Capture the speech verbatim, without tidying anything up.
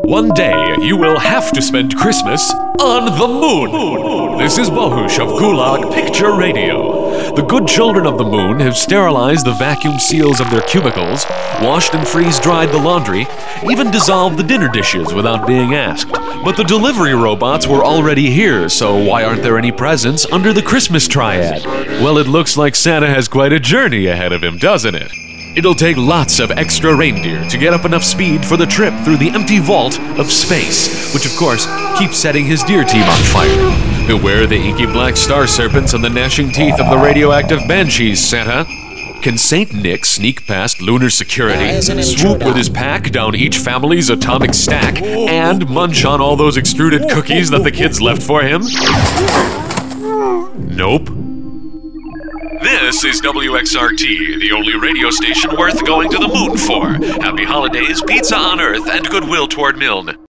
One day, you will have to spend Christmas on the moon. This is Bohush of Gulag Picture Radio. The good children of the moon have sterilized the vacuum seals of their cubicles, washed and freeze-dried the laundry, even dissolved the dinner dishes without being asked. But the delivery robots were already here, so why aren't there any presents under the Christmas triad? Well, it looks like Santa has quite a journey ahead of him, doesn't it? It'll take lots of extra reindeer to get up enough speed for the trip through the empty vault of space, which of course keeps setting his deer team on fire. Beware the inky black star serpents and the gnashing teeth of the radioactive banshees, Santa. Can Saint Nick sneak past lunar security, swoop with his pack down each family's atomic stack, and munch on all those extruded cookies that the kids left for him? Nope. This is W X R T, the only radio station worth going to the moon for. Happy holidays, pizza on Earth, and goodwill toward Milne.